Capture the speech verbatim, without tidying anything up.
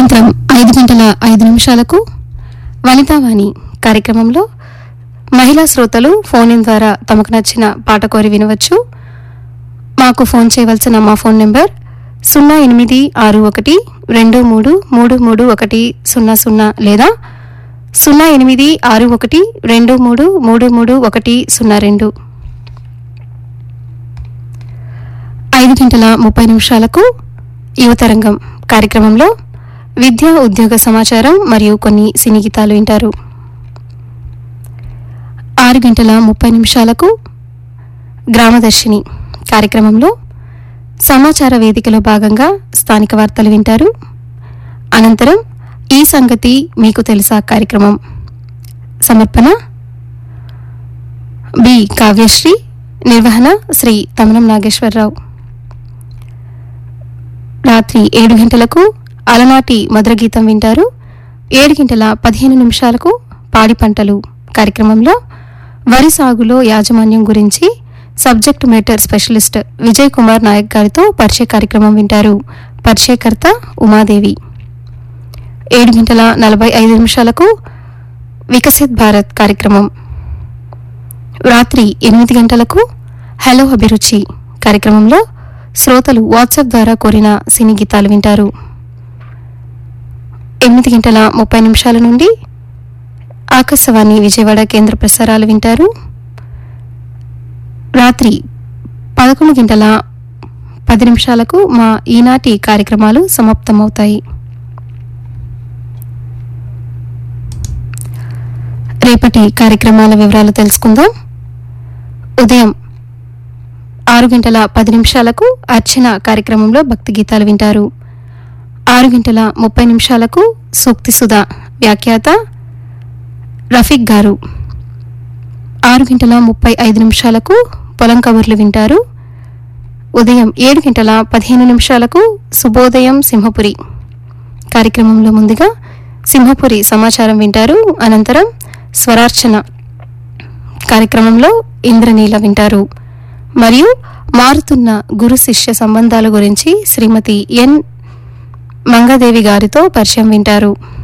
సాయంత్రం ఐదు గంటల ఐదు నిమిషాలకు వనితావాణి కార్యక్రమంలో మహిళా శ్రోతలు ఫోన్ ఇన్ ద్వారా తమకు నచ్చిన పాట కోరి వినవచ్చు. మాకు ఫోన్ చేయవలసిన మా ఫోన్ నెంబర్ సున్నా ఎనిమిది ఆరు ఒకటి రెండు మూడు మూడు మూడు ఒకటి సున్నా సున్నా లేదా సున్నా ఎనిమిది ఆరు ఒకటి రెండు మూడు మూడు మూడు ఒకటి సున్నా రెండు. ఐదు గంటల ముప్పై నిమిషాలకు యువతరంగం కార్యక్రమంలో విద్యా ఉద్యోగ సమాచారం మరియు కొన్ని సినీ గీతాలు వింటారు. ఆరు గంటల ముప్పై నిమిషాలకు గ్రామదర్శిని కార్యక్రమంలో సమాచార వేదికలో భాగంగా స్థానిక వార్తలు వింటారు. అనంతరం ఈ సంగతి మీకు తెలుసా కార్యక్రమం సమర్పణ బి కావ్యశ్రీ, నిర్వహణ శ్రీ తమనం నాగేశ్వరరావు. రాత్రి ఏడు గంటలకు అలనాటి మధుర గీతం వింటారు. ఏడు గంటల పదిహేను నిమిషాలకు పాడి పంటలు కార్యక్రమంలో వరి సాగులో యాజమాన్యం గురించి subject matter specialist Vijay Kumar Naik గారితో పరిచయ కార్యక్రమం వింటారు. పరిచయకర్త ఉమాదేవి. ఏడు గంటల నలభై ఐదు నిమిషాలకు వికసిత్ భారత్ కార్యక్రమం. రాత్రి ఎనిమిది గంటలకు హలో అభిరుచి కార్యక్రమంలో శ్రోతలు వాట్సాప్ ద్వారా కోరిన సినీ గీతాలు వింటారు. ఎనిమిది గంటల ముప్పై నిమిషాల నుండి ఆకాశవాణి విజయవాడ కేంద్ర ప్రసారాలు వింటారు. రాత్రి పదకొండు గంటల పది నిమిషాలకు మా ఈనాటి కార్యక్రమాలు సమాప్తమవుతాయి. రేపటి కార్యక్రమాల వివరాలు తెలుసుకుందాం. ఉదయం ఆరు గంటల పది నిమిషాలకు అర్చన కార్యక్రమంలో భక్తి గీతాలు వింటారు. ఆరు గంటల ముప్పై నిమిషాలకు సూక్తి సుధా వ్యాఖ్యాత రఫీక్ గారు. ఆరు గంటల ముప్పై ఐదు నిమిషాలకు పొలం కబుర్లు వింటారు. ఉదయం ఏడు గంటల పదిహేను నిమిషాలకు శుభోదయం సింహపురి కార్యక్రమంలో ముందుగా సింహపురి సమాచారం వింటారు. అనంతరం స్వరార్చన కార్యక్రమంలో ఇంద్రనీల వింటారు. మరియు మారుతున్న గురు శిష్య సంబంధాల గురించి శ్రీమతి ఎన్ మంగదేవి గారితో పరిచయం వింటారు.